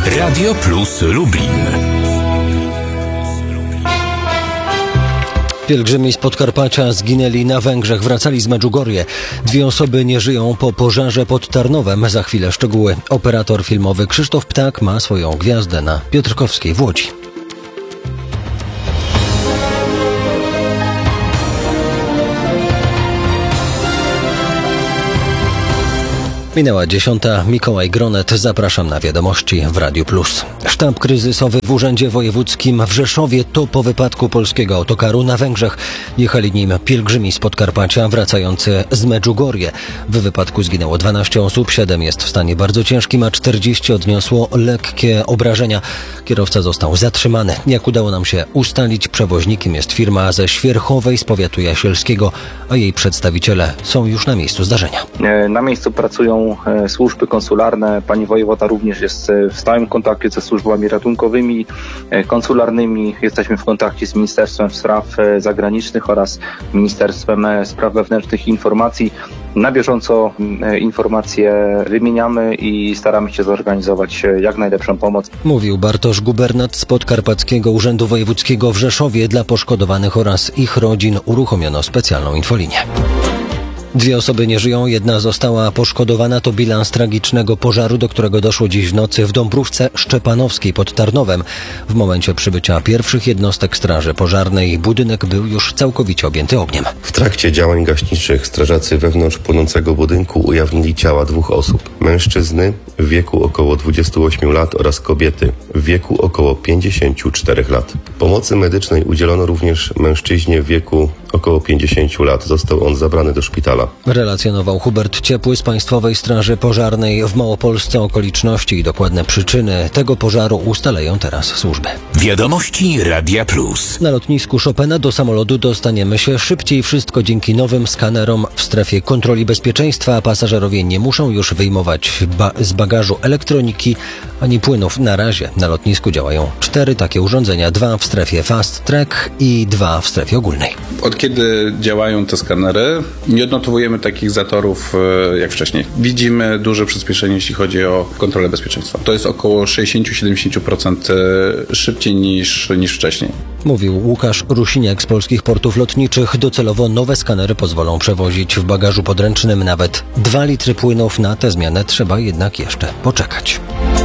Radio Plus Lublin. Pielgrzymi z Podkarpacia zginęli na Węgrzech, wracali z Medjugorje. 2 osoby nie żyją po pożarze pod Tarnowem. Za chwilę szczegóły. Operator filmowy Krzysztof Ptak ma swoją gwiazdę na Piotrkowskiej w Łodzi. Minęła 10. Mikołaj Gronet. Zapraszam na wiadomości w Radiu Plus. Sztab kryzysowy w Urzędzie Wojewódzkim w Rzeszowie to po wypadku polskiego autokaru na Węgrzech. Jechali nim pielgrzymi z Podkarpacia wracający z Medjugorje. W wypadku zginęło 12 osób, 7 jest w stanie bardzo ciężkim, a 40 odniosło lekkie obrażenia. Kierowca został zatrzymany. Jak udało nam się ustalić, przewoźnikiem jest firma ze Świerchowej z powiatu jasielskiego, a jej przedstawiciele są już na miejscu zdarzenia. Na miejscu pracują służby konsularne. Pani wojewoda również jest w stałym kontakcie ze służbami ratunkowymi, konsularnymi. Jesteśmy w kontakcie z Ministerstwem Spraw Zagranicznych oraz Ministerstwem Spraw Wewnętrznych i Informacji. Na bieżąco informacje wymieniamy i staramy się zorganizować jak najlepszą pomoc. Mówił Bartosz Gubernat z Podkarpackiego Urzędu Wojewódzkiego w Rzeszowie. Dla poszkodowanych oraz ich rodzin uruchomiono specjalną infolinię. 2 osoby nie żyją, 1 została poszkodowana. To bilans tragicznego pożaru, do którego doszło dziś w nocy w Dąbrówce Szczepanowskiej pod Tarnowem. W momencie przybycia pierwszych jednostek straży pożarnej budynek był już całkowicie objęty ogniem. W trakcie działań gaśniczych strażacy wewnątrz płonącego budynku ujawnili ciała 2 osób. Mężczyzny w wieku około 28 lat oraz kobiety w wieku około 54 lat. Pomocy medycznej udzielono również mężczyźnie w wieku około 50 lat. Został on zabrany do szpitala. Relacjonował Hubert Ciepły z Państwowej Straży Pożarnej w Małopolsce. Okoliczności i dokładne przyczyny tego pożaru ustalają teraz służby. Wiadomości Radia Plus. Na lotnisku Chopina do samolotu dostaniemy się szybciej. Wszystko dzięki nowym skanerom w strefie kontroli bezpieczeństwa. Pasażerowie nie muszą już wyjmować z bagażu elektroniki ani płynów. Na razie na lotnisku działają 4 takie urządzenia. 2 w strefie Fast Track i 2 w strefie ogólnej. Od kiedy działają te skanery, nie odnotowujemy takich zatorów jak wcześniej. Widzimy duże przyspieszenie, jeśli chodzi o kontrolę bezpieczeństwa. To jest około 60-70% szybciej niż wcześniej. Mówił Łukasz Rusiniak z Polskich Portów Lotniczych. Docelowo nowe skanery pozwolą przewozić w bagażu podręcznym nawet 2 litry płynów. Na tę zmianę trzeba jednak jeszcze poczekać.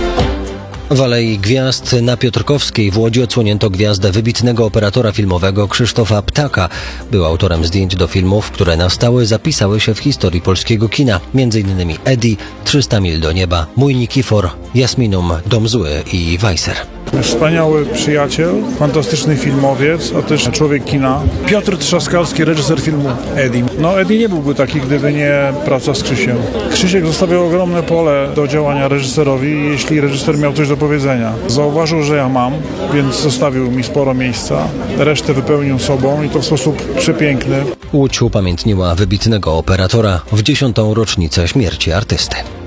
W Alei Gwiazd na Piotrkowskiej w Łodzi odsłonięto gwiazdę wybitnego operatora filmowego Krzysztofa Ptaka. Był autorem zdjęć do filmów, które na stałe zapisały się w historii polskiego kina. M.in. Eddie, 300 mil do nieba, Mój Nikifor, Jasminum, Dom zły i Weiser. Wspaniały przyjaciel, fantastyczny filmowiec, a też człowiek kina. Piotr Trzaskowski, reżyser filmu Eddie. Eddie nie byłby taki, gdyby nie praca z Krzysiem. Krzysiek zostawiał ogromne pole do działania reżyserowi, jeśli reżyser miał coś do powiedzenia. Zauważył, że ja mam, więc zostawił mi sporo miejsca. Resztę wypełnił sobą i to w sposób przepiękny. Łódź upamiętniła wybitnego operatora w 10. rocznicę śmierci artysty.